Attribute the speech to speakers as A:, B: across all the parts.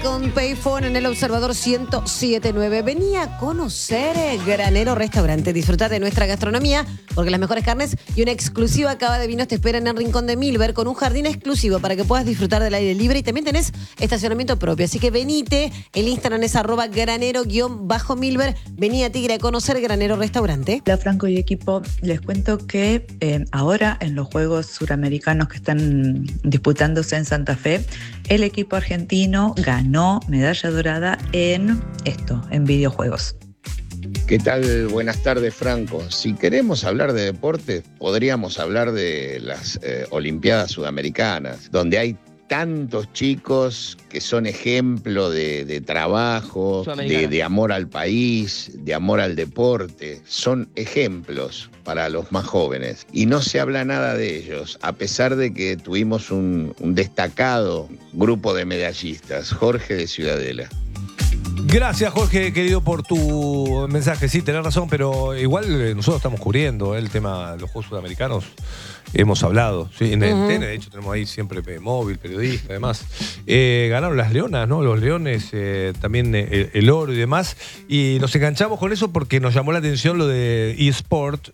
A: con Payphone en el Observador 107.9. Venía a conocer Granero Restaurante. Disfrutar de nuestra gastronomía, porque las mejores carnes y una exclusiva cava de vinos te esperan en el Rincón de Milver, con un jardín exclusivo para que puedas disfrutar del aire libre, y también tenés estacionamiento propio. Así que venite, el Instagram es @granero_milver. Vení a Tigre a conocer Granero Restaurante.
B: Hola Franco y equipo, les cuento que ahora en los Juegos Suramericanos que están disputándose en Santa Fe, el equipo argentino ganó medalla dorada en videojuegos.
C: ¿Qué tal? Buenas tardes, Franco. Si queremos hablar de deporte, podríamos hablar de las Olimpiadas Sudamericanas, donde hay tantos chicos que son ejemplo de trabajo, de amor al país, de amor al deporte. Son ejemplos para los más jóvenes. Y no se habla nada de ellos, a pesar de que tuvimos un destacado grupo de medallistas. Jorge de Ciudadela.
D: Gracias, Jorge, querido, por tu mensaje. Sí, tenés razón, pero igual nosotros estamos cubriendo el tema de los Juegos Sudamericanos. Hemos hablado, ¿sí? En el TN, de hecho, tenemos ahí siempre móvil, periodista, además. Ganaron las leonas, ¿no? Los leones, también el oro y demás. Y nos enganchamos con eso porque nos llamó la atención lo de eSport,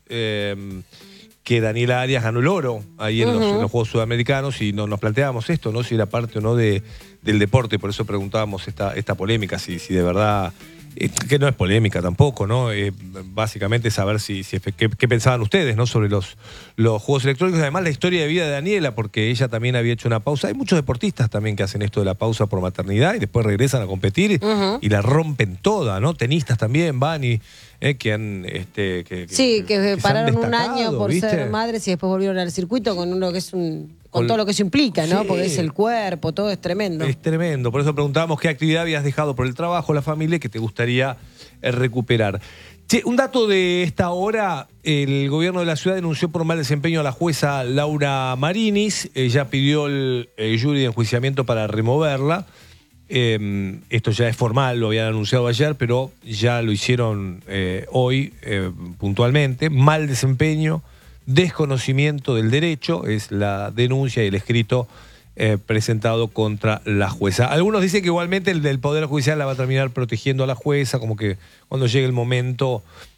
D: que Daniela Arias ganó el oro ahí en los Juegos Sudamericanos, y nos planteábamos esto, ¿no? Si era parte o no del deporte. Por eso preguntábamos esta polémica, si de verdad, que no es polémica tampoco, ¿no? Básicamente saber qué pensaban ustedes, ¿no? Sobre los juegos electrónicos. Además, la historia de vida de Daniela, porque ella también había hecho una pausa. Hay muchos deportistas también que hacen esto de la pausa por maternidad y después regresan a competir y la rompen toda, ¿no? Tenistas también van y que han que
A: pararon un año por
D: ¿viste?
A: ser madres y después volvieron al circuito con uno que es con todo lo que eso implica, ¿no?
D: Sí.
A: Porque es el cuerpo, todo es tremendo.
D: Es tremendo. Por eso preguntábamos qué actividad habías dejado por el trabajo, la familia, que te gustaría recuperar. Che, un dato de esta hora: el gobierno de la ciudad denunció por mal desempeño a la jueza Laura Marinis. Ella pidió el jury de enjuiciamiento para removerla. Esto ya es formal, lo habían anunciado ayer, pero ya lo hicieron hoy puntualmente. Mal desempeño, desconocimiento del derecho, es la denuncia y el escrito presentado contra la jueza. Algunos dicen que igualmente el del Poder Judicial la va a terminar protegiendo a la jueza, como que cuando llegue el momento